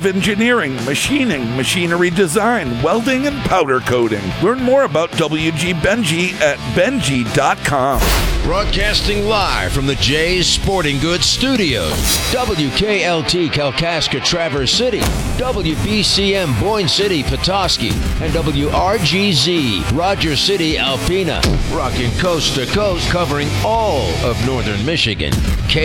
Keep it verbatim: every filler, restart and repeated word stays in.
automotive engineering, machining, machinery design, welding, and powder coating. Learn more about W G Benji at benji dot com. Broadcasting live from the Jay's Sporting Goods Studios. W K L T Kalkaska Traverse City, W B C M Boyne City Petoskey, and W R G Z Rogers City Alpena. Rocking coast to coast, covering all of northern Michigan. K